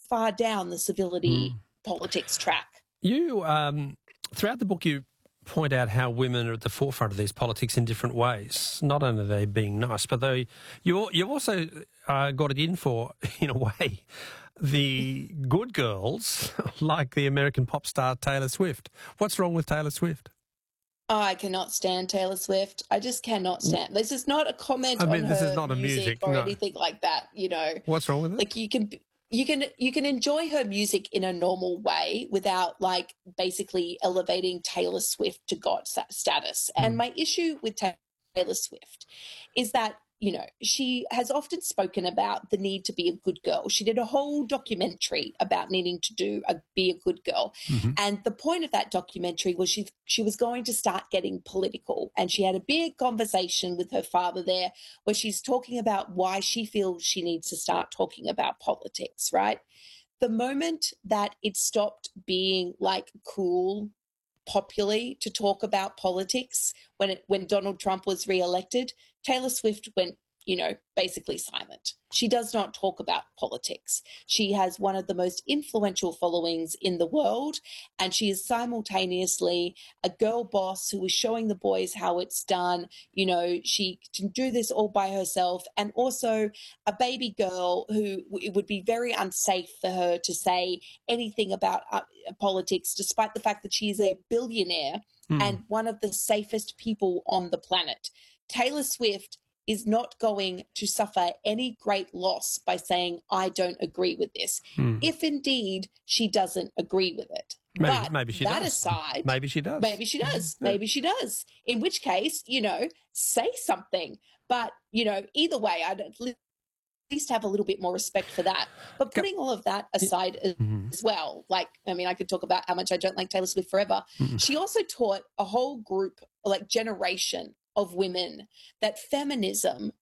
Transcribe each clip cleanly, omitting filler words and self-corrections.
far down the civility politics track. You, throughout the book, you point out how women are at the forefront of these politics in different ways. Not only are they being nice, but you've also got it in for, in a way, the good girls, like the American pop star Taylor Swift. What's wrong with Taylor Swift? Oh, I cannot stand Taylor Swift. I just cannot stand. This is not a comment on this her is not music or anything like that. What's wrong with it? Like you can enjoy her music in a normal way without like basically elevating Taylor Swift to God status. And my issue with Taylor Swift is that, she has often spoken about the need to be a good girl. She did a whole documentary about needing to be a good girl. Mm-hmm. And the point of that documentary was she was going to start getting political. And she had a big conversation with her father there where she's talking about why she feels she needs to start talking about politics, right? The moment that it stopped being like cool popularly to talk about politics when Donald Trump was reelected, Taylor Swift went, basically silent. She does not talk about politics. She has one of the most influential followings in the world, and she is simultaneously a girl boss who is showing the boys how it's done. She can do this all by herself, and also a baby girl who it would be very unsafe for her to say anything about politics, despite the fact that she is a billionaire and one of the safest people on the planet. Taylor Swift is not going to suffer any great loss by saying, I don't agree with this, if indeed she doesn't agree with it. Maybe she does. That aside, maybe she does. Maybe she does. Yeah. Maybe she does. In which case, say something. But, either way, I'd at least have a little bit more respect for that. But putting all of that aside as well, I could talk about how much I don't like Taylor Swift forever. She also taught a whole group, generation of women that feminism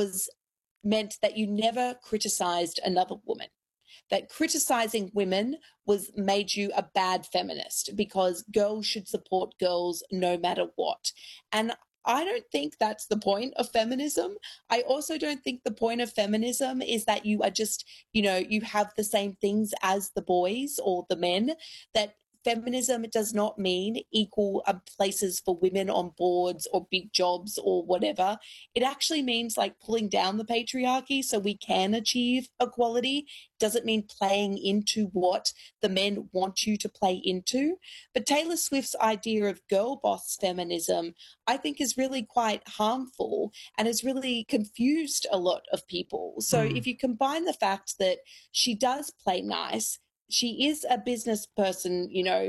meant that you never criticized another woman, that criticizing women made you a bad feminist because girls should support girls no matter what. And I don't think that's the point of feminism. I also don't think the point of feminism is that you are just, you have the same things as the boys or the men, that feminism does not mean equal places for women on boards or big jobs or whatever. It actually means pulling down the patriarchy so we can achieve equality. Doesn't mean playing into what the men want you to play into. But Taylor Swift's idea of girl boss feminism, I think, is really quite harmful and has really confused a lot of people. So if you combine the fact that she does play nice, she is a business person,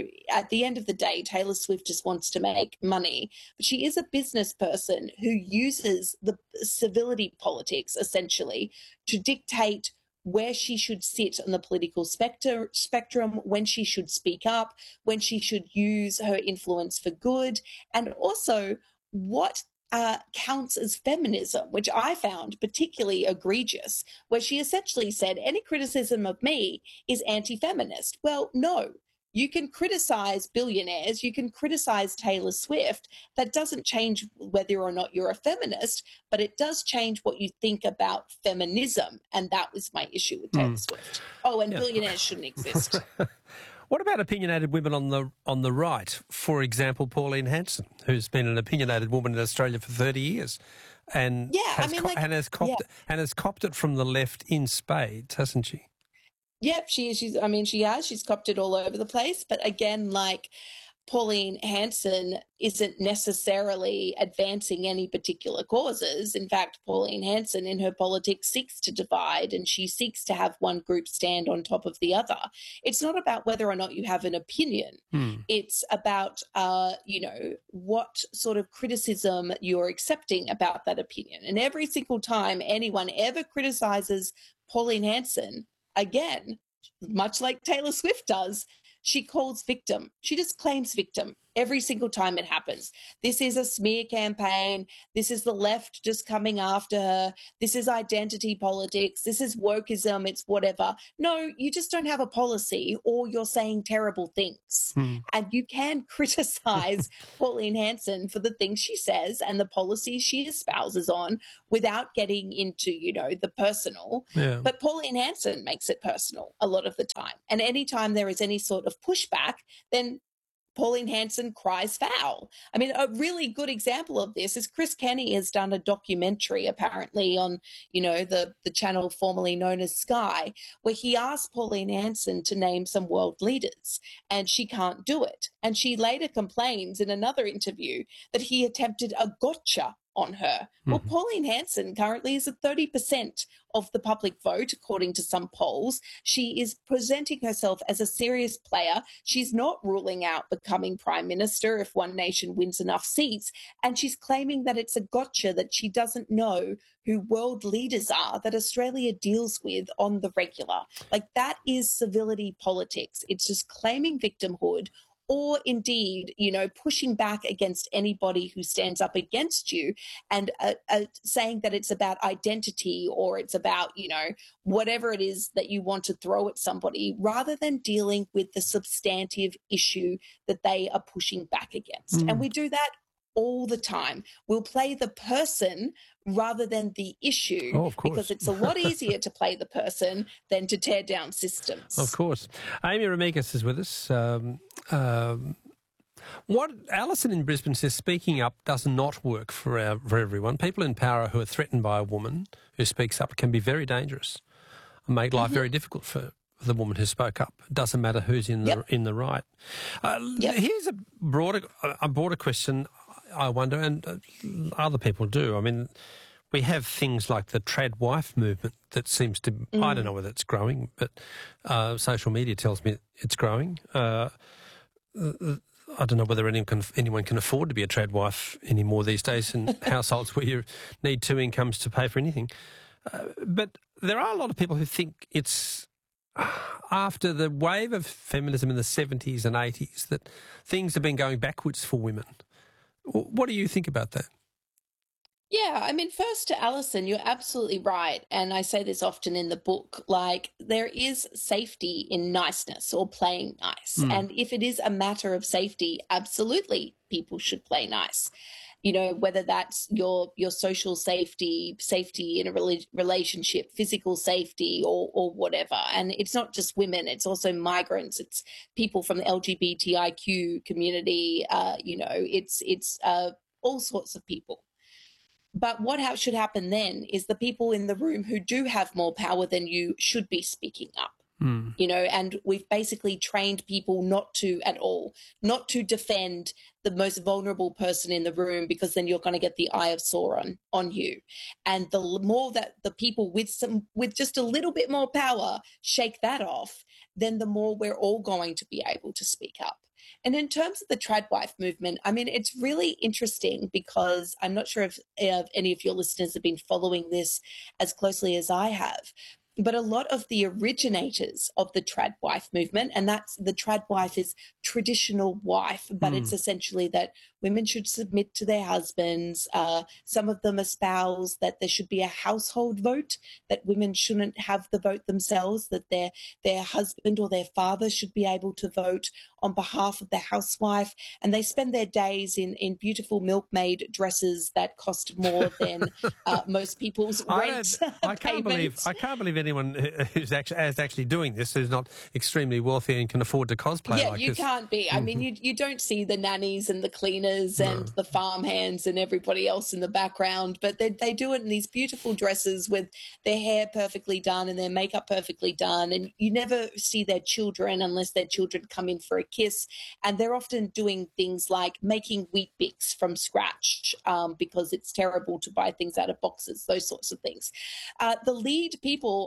at the end of the day, Taylor Swift just wants to make money, but she is a business person who uses the civility politics essentially to dictate where she should sit on the political spectrum, when she should speak up, when she should use her influence for good, and also what counts as feminism, which I found particularly egregious, where she essentially said any criticism of me is anti-feminist. Well, no. You can criticize billionaires, you can criticize Taylor Swift. That doesn't change whether or not you're a feminist, but it does change what you think about feminism, and that was my issue with Taylor Swift. Oh, and billionaires shouldn't exist. What about opinionated women on the right? For example, Pauline Hanson, who's been an opinionated woman in Australia for 30 years, and has copped it from the left in spades, hasn't she? Yep, she has. She's copped it all over the place. But again, Pauline Hanson isn't necessarily advancing any particular causes. In fact, Pauline Hanson in her politics seeks to divide, and she seeks to have one group stand on top of the other. It's not about whether or not you have an opinion. It's about, what sort of criticism you're accepting about that opinion. And every single time anyone ever criticizes Pauline Hanson, again, much like Taylor Swift does, she calls victim. She just claims victim. Every single time it happens. This is a smear campaign. This is the left just coming after her. This is identity politics. This is wokeism. It's whatever. No, you just don't have a policy, or you're saying terrible things. And you can criticize Pauline Hanson for the things she says and the policies she espouses on without getting into, the personal. Yeah. But Pauline Hanson makes it personal a lot of the time. And anytime there is any sort of pushback, then Pauline Hanson cries foul. I mean, a really good example of this is Chris Kenny has done a documentary apparently on, the channel formerly known as Sky, where he asked Pauline Hanson to name some world leaders, and she can't do it. And she later complains in another interview that he attempted a gotcha on her. Well, Pauline Hanson currently is at 30% of the public vote, according to some polls. She is presenting herself as a serious player. She's not ruling out becoming Prime Minister if One Nation wins enough seats. And she's claiming that it's a gotcha, that she doesn't know who world leaders are that Australia deals with on the regular. Like, that is civility politics. It's just claiming victimhood, or indeed, pushing back against anybody who stands up against you, and saying that it's about identity, or it's about, whatever it is that you want to throw at somebody, rather than dealing with the substantive issue that they are pushing back against. And we do that all the time. We'll play the person rather than the issue, of course, because it's a lot easier to play the person than to tear down systems. Of course. Amy Remeikis is with us. What Alison in Brisbane says, speaking up does not work for everyone. People in power who are threatened by a woman who speaks up can be very dangerous and make life very difficult for the woman who spoke up. It doesn't matter who's in the right. Here's a broader question, I wonder, and other people do. I mean, we have things like the trad wife movement that seems to, I don't know whether it's growing, but social media tells me it's growing. I don't know whether anyone can afford to be a trad wife anymore these days in households where you need two incomes to pay for anything. But there are a lot of people who think it's after the wave of feminism in the 70s and 80s that things have been going backwards for women. What do you think about that? Yeah, I mean, first to Alison, you're absolutely right. And I say this often in the book, like, there is safety in niceness or playing nice. And if it is a matter of safety, absolutely people should play nice. Whether that's your social safety in a relationship, physical safety, or whatever. And it's not just women, it's also migrants, it's people from the LGBTIQ community, it's all sorts of people. But what should happen then is the people in the room who do have more power than you should be speaking up. And we've basically trained people not to defend the most vulnerable person in the room, because then you're going to get the eye of Sauron on you. And the more that the people with just a little bit more power shake that off, then the more we're all going to be able to speak up. And in terms of the tradwife movement, I mean, it's really interesting, because I'm not sure if any of your listeners have been following this as closely as I have, but a lot of the originators of the tradwife movement, and that's the tradwife is traditional wife, but it's essentially that women should submit to their husbands. Some of them espouse that there should be a household vote, that women shouldn't have the vote themselves, that their husband or their father should be able to vote on behalf of the housewife. And they spend their days in beautiful milkmaid dresses that cost more than most people's rent. I can't believe anyone who's actually doing this who's not extremely wealthy and can afford to cosplay like this. Yeah, you can't be. I mean, you don't see the nannies and the cleaners and the farmhands and everybody else in the background, but they do it in these beautiful dresses with their hair perfectly done and their makeup perfectly done, and you never see their children unless their children come in for a kiss. And they're often doing things like making wheat bix from scratch because it's terrible to buy things out of boxes, those sorts of things. The lead people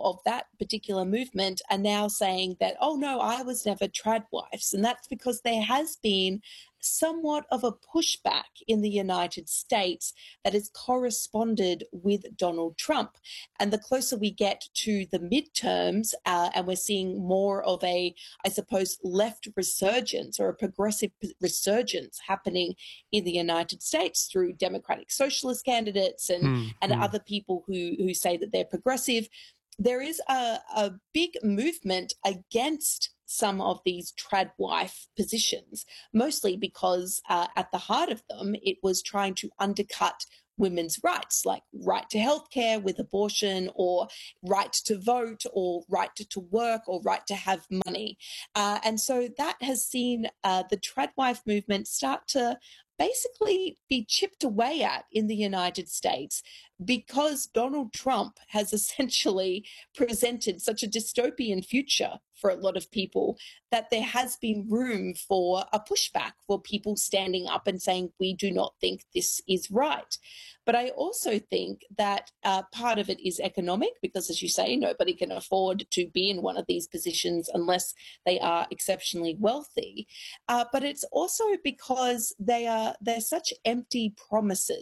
of that particular movement are now saying that, oh no, I was never trad wives. And that's because there has been somewhat of a pushback in the United States that has corresponded with Donald Trump. And the closer we get to the midterms, and we're seeing more of a, I suppose, left resurgence or a progressive resurgence happening in the United States through Democratic Socialist candidates and other people who say that they're progressive, there is a big movement against some of these trad wife positions, mostly because at the heart of them, it was trying to undercut women's rights, like right to healthcare with abortion, or right to vote, or right to work, or right to have money. And so that has seen the trad wife movement start to basically be chipped away at in the United States, because Donald Trump has essentially presented such a dystopian future for a lot of people that there has been room for a pushback, for people standing up and saying, we do not think this is right. But I also think that part of it is economic, because, as you say, nobody can afford to be in one of these positions unless they are exceptionally wealthy. But it's also because they're such empty promises.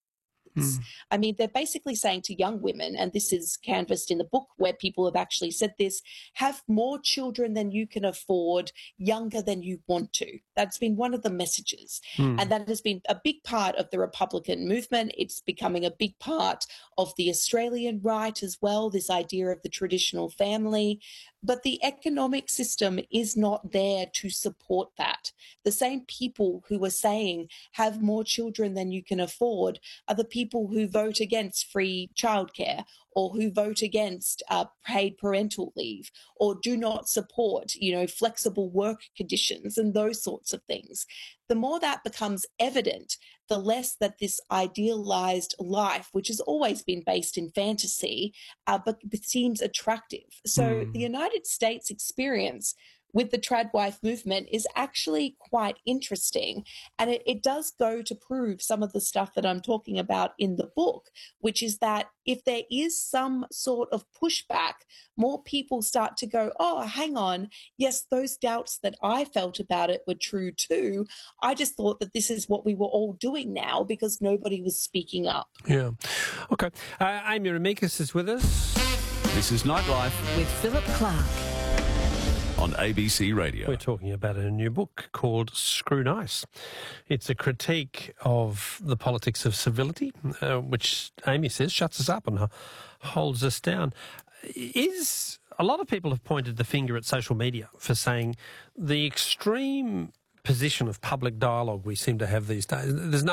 I mean, they're basically saying to young women, and this is canvassed in the book where people have actually said this, have more children than you can afford, younger than you want to. That's been one of the messages. And that has been a big part of the Republican movement. It's becoming a big part of the Australian right as well, this idea of the traditional family. But the economic system is not there to support that. The same people who are saying have more children than you can afford are the people who vote against free childcare, or who vote against paid parental leave, or do not support, flexible work conditions and those sorts of things. The more that becomes evident, the less that this idealized life, which has always been based in fantasy, but seems attractive. So the United States experience with the trad wife movement is actually quite interesting. And it does go to prove some of the stuff that I'm talking about in the book, which is that if there is some sort of pushback, more people start to go, oh, hang on, yes, those doubts that I felt about it were true too. I just thought that this is what we were all doing now because nobody was speaking up. Yeah. Okay. Amy Remeikis is with us. This is Nightlife with Philip Clark on ABC Radio. We're talking about a new book called Screw Nice. It's a critique of the politics of civility, which Amy says shuts us up and holds us down. A lot of people have pointed the finger at social media for saying the extreme position of public dialogue we seem to have these days.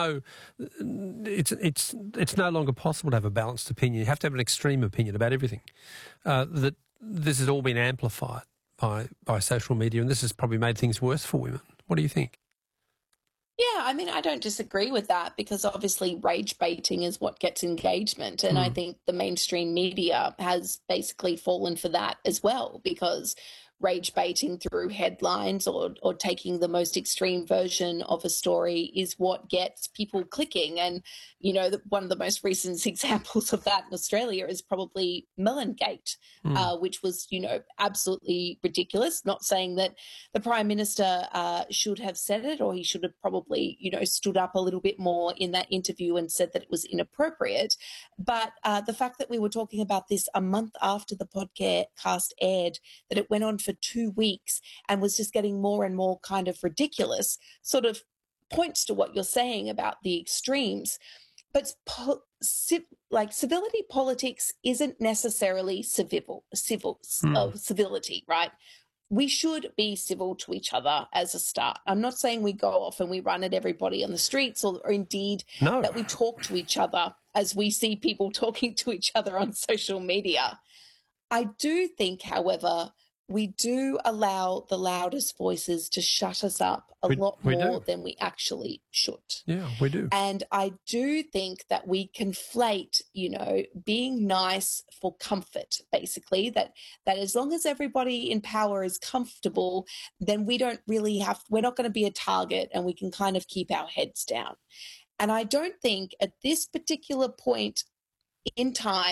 It's no longer possible to have a balanced opinion. You have to have an extreme opinion about everything. That this has all been amplified by social media, and this has probably made things worse for women. What do you think? Yeah, I mean, I don't disagree with that, because obviously rage baiting is what gets engagement. And I think the mainstream media has basically fallen for that as well, because rage baiting through headlines or taking the most extreme version of a story is what gets people clicking. And, one of the most recent examples of that in Australia is probably Melongate, which was, absolutely ridiculous. Not saying that the Prime Minister should have said it, or he should have probably, stood up a little bit more in that interview and said that it was inappropriate. But the fact that we were talking about this a month after the podcast aired, that it went on for 2 weeks and was just getting more and more kind of ridiculous, sort of points to what you're saying about the extremes. But civility politics isn't necessarily civility, right? We should be civil to each other as a start. I'm not saying we go off and we run at everybody on the streets, or indeed that we talk to each other as we see people talking to each other on social media. I do think, however, we do allow the loudest voices to shut us up a lot more than we actually should. Yeah, we do. And I do think that we conflate, being nice for comfort, basically, that as long as everybody in power is comfortable, then we're not going to be a target, and we can kind of keep our heads down. And I don't think at this particular point in time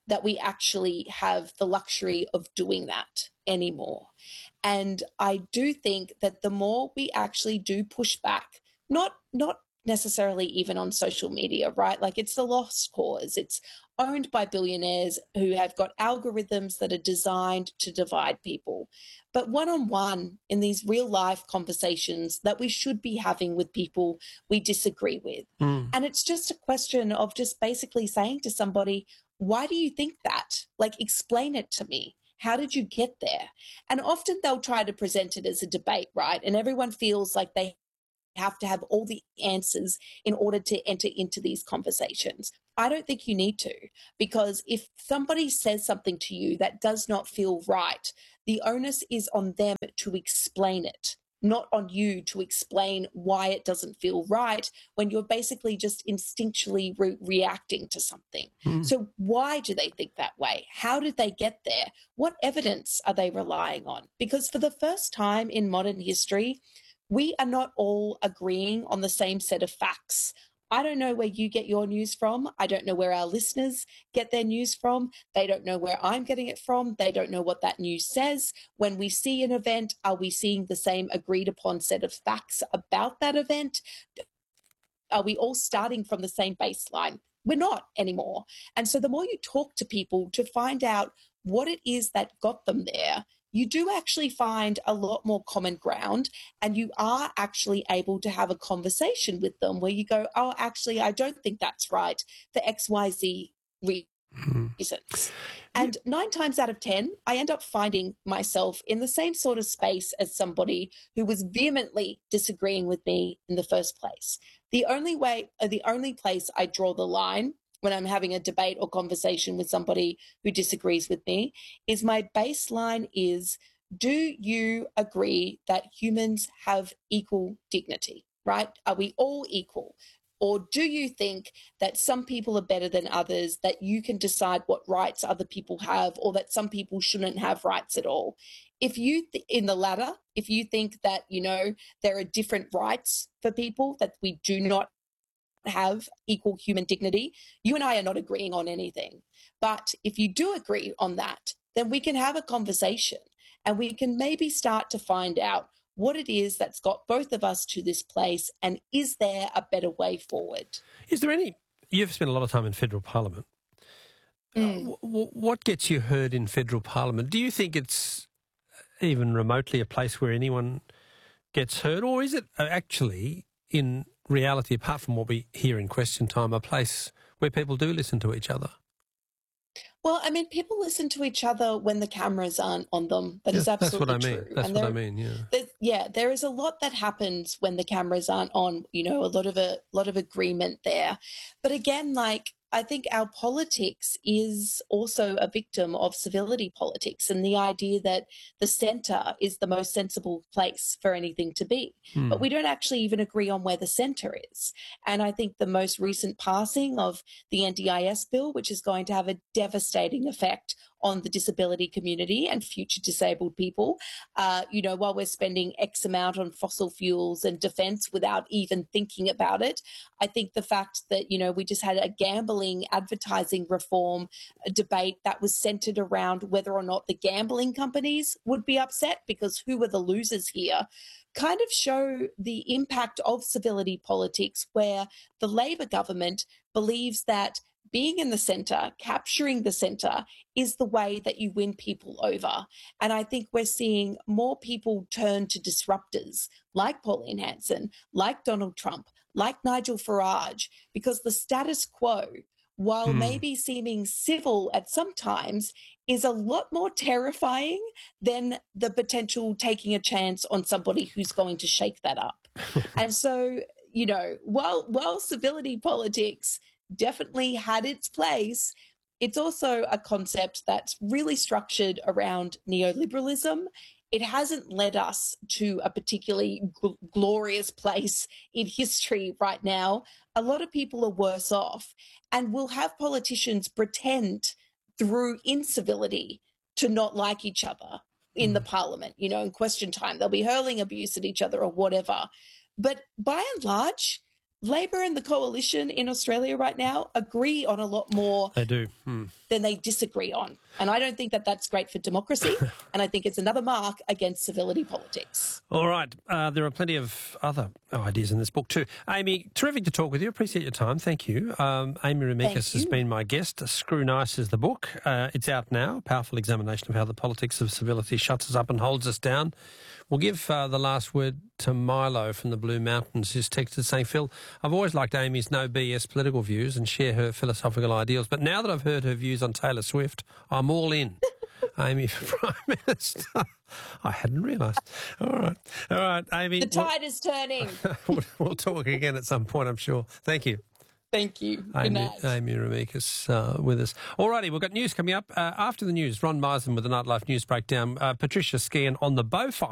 that we actually have the luxury of doing that anymore. And I do think that the more we actually do push back, not necessarily even on social media, right? Like, it's the lost cause. It's owned by billionaires who have got algorithms that are designed to divide people. But one-on-one in these real life conversations that we should be having with people we disagree with. And it's just a question of just basically saying to somebody, why do you think that? Like, explain it to me. How did you get there? And often they'll try to present it as a debate, right? And everyone feels like they have to have all the answers in order to enter into these conversations. I don't think you need to, because if somebody says something to you that does not feel right, the onus is on them to explain it, not on you to explain why it doesn't feel right when you're basically just instinctually reacting to something. So why do they think that way? How did they get there? What evidence are they relying on? Because for the first time in modern history, we are not all agreeing on the same set of facts. I don't know where you get your news from. I don't know where our listeners get their news from. They don't know where I'm getting it from. They don't know what that news says. When we see an event, are we seeing the same agreed upon set of facts about that event? Are we all starting from the same baseline? We're not anymore. And so the more you talk to people to find out what it is that got them there, you do actually find a lot more common ground, and you are actually able to have a conversation with them where you go, oh, actually, I don't think that's right for XYZ reasons. And 9 times out of 10, I end up finding myself in the same sort of space as somebody who was vehemently disagreeing with me in the first place. The only place I draw the line when I'm having a debate or conversation with somebody who disagrees with me is my baseline is, do you agree that humans have equal dignity, right? Are we all equal? Or do you think that some people are better than others, that you can decide what rights other people have, or that some people shouldn't have rights at all? If you, in the latter, if you think that, there are different rights for people, that we do not have equal human dignity, you and I are not agreeing on anything. But if you do agree on that, then we can have a conversation and we can maybe start to find out what it is that's got both of us to this place, and is there a better way forward? Is there any... You've spent a lot of time in federal parliament. What gets you heard in federal parliament? Do you think it's even remotely a place where anyone gets heard, or is it actually, in reality, apart from what we hear in Question Time, a place where people do listen to each other? Well, I mean, people listen to each other when the cameras aren't on them. That is absolutely true. That's what I mean. Yeah. There is a lot that happens when the cameras aren't on. A lot of agreement there. But again, I think our politics is also a victim of civility politics and the idea that the centre is the most sensible place for anything to be. But we don't actually even agree on where the centre is. And I think the most recent passing of the NDIS bill, which is going to have a devastating effect on the disability community and future disabled people, while we're spending X amount on fossil fuels and defence without even thinking about it. I think the fact that, we just had a gambling advertising reform debate that was centred around whether or not the gambling companies would be upset, because who were the losers here, kind of show the impact of civility politics, where the Labor government believes that being in the centre, capturing the centre, is the way that you win people over. And I think we're seeing more people turn to disruptors like Pauline Hanson, like Donald Trump, like Nigel Farage, because the status quo, while maybe seeming civil at some times, is a lot more terrifying than the potential taking a chance on somebody who's going to shake that up. And so, while civility politics definitely had its place, it's also a concept that's really structured around neoliberalism. It hasn't led us to a particularly glorious place in history right now. A lot of people are worse off, and we'll have politicians pretend through incivility to not like each other in the parliament, in Question Time. They'll be hurling abuse at each other or whatever. But by and large, Labor and the coalition in Australia right now agree on a lot more They do. than they disagree on. And I don't think that that's great for democracy. And I think it's another mark against civility politics. All right. There are plenty of other ideas in this book too. Amy, terrific to talk with you. Appreciate your time. Thank you. Amy Remeikis has been my guest. Screw Nice is the book. It's out now. A powerful examination of how the politics of civility shuts us up and holds us down. We'll give the last word to Milo from the Blue Mountains, who's texted saying, Phil, I've always liked Amy's no BS political views and share her philosophical ideals, but now that I've heard her views on Taylor Swift, I'm all in. Amy for Prime Minister. I hadn't realised. All right, Amy. The tide is turning. We'll talk again at some point, I'm sure. Thank you. Thank you. Good night. Amy Remeikis with us. All righty, we've got news coming up. After the news, Ron Meisen with the Nightlife News Breakdown. Patricia Scan on the Beaufire.